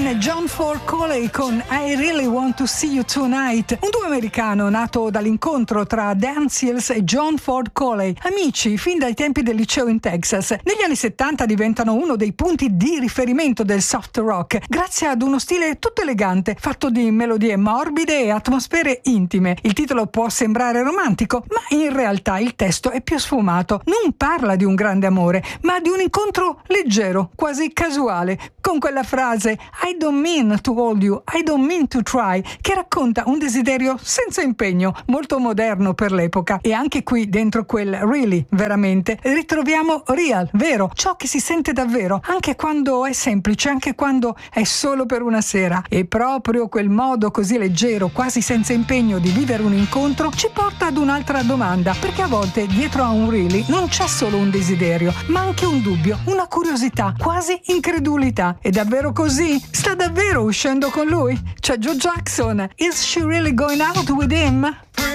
in John Ford Coley con I Really Want to See You Tonight, un duo americano nato dall'incontro tra Dan Seals e John Ford Coley, amici fin dai tempi del liceo in Texas. Negli anni 70 diventano uno dei punti di riferimento del soft rock, grazie ad uno stile tutto elegante, fatto di melodie morbide e atmosfere intime. Il titolo può sembrare romantico, ma in realtà il testo è più sfumato. Non parla di un grande amore, ma di un incontro leggero, quasi casuale, con quella frase I don't mean to hold you, I don't mean to try, che racconta un desiderio senza impegno, molto moderno per l'epoca. E anche qui, dentro quel really, veramente, ritroviamo real, vero, ciò che si sente davvero, anche quando è semplice, anche quando è solo per una sera. E proprio quel modo così leggero, quasi senza impegno di vivere un incontro, ci porta ad un'altra domanda, perché a volte dietro a un really non c'è solo un desiderio, ma anche un dubbio, una curiosità, quasi incredulità. È davvero così? Sta davvero uscendo con lui? C'è Joe Jackson. Is she really going out with him?